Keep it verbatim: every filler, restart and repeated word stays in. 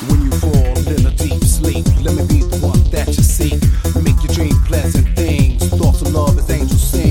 When you fall in a deep sleep, let me be the one that you seek. Make your dream pleasant things. Thoughts of love as angels sing.